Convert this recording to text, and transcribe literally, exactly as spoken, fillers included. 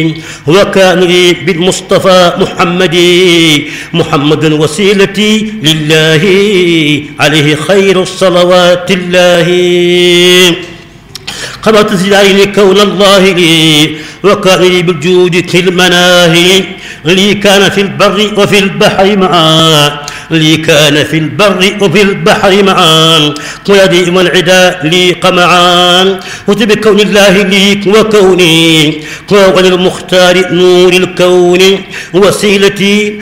وكان لي بالمصطفى محمد محمد وسيلتي لله عليه خير الصلوات الله. قبلت زداني كون الله لي وكان لي بالجود في المناهي لي كان في البر وفي البحر معا لي كان في البر وفي البحر معا ويدي والعدا لي قمعان وبكون الله لي وكوني وللمختار نور الكون وسيلتي